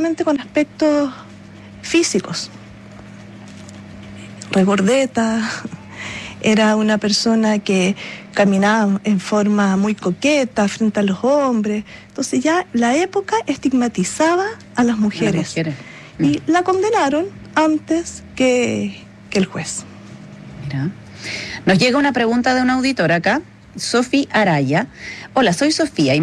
solamente con aspectos físicos. Regordeta, era una persona que caminaba en forma muy coqueta frente a los hombres. Entonces ya la época estigmatizaba a las mujeres. Y la condenaron antes que el juez. Mira. Nos llega una pregunta de una auditora acá, Sofía Araya. Hola, soy Sofía y